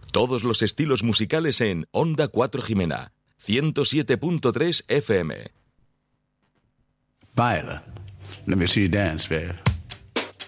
Todos los estilos musicales en Onda 4 Jimena, 107.3 FM. Baila. Let me see you dance, babe.